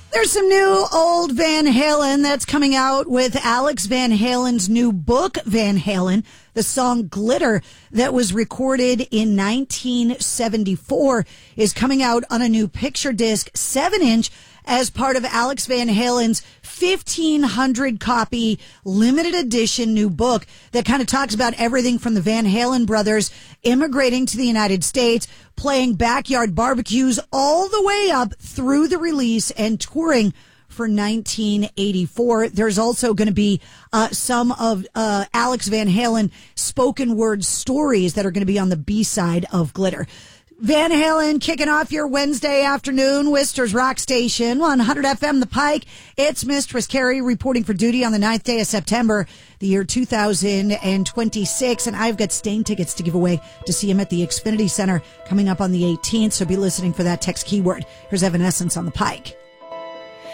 There's some new old Van Halen that's coming out with Alex Van Halen's new book, Van Halen. The song Glitter that was recorded in 1974 is coming out on a new picture disc, 7-inch, as part of Alex Van Halen's 1,500 copy limited edition new book that kind of talks about everything from the Van Halen brothers immigrating to the United States, playing backyard barbecues all the way up through the release and touring for 1984. There's also going to be some of Alex Van Halen spoken word stories that are going to be on the B-side of Glitter. Van Halen kicking off your Wednesday afternoon, Worcester's Rock Station, 100 FM The Pike. It's Mistress Carrie reporting for duty on the 9th day of September, the year 2026. And I've got Stain tickets to give away to see him at the Xfinity Center coming up on the 18th. So be listening for that. Text keyword. Here's Evanescence on The Pike.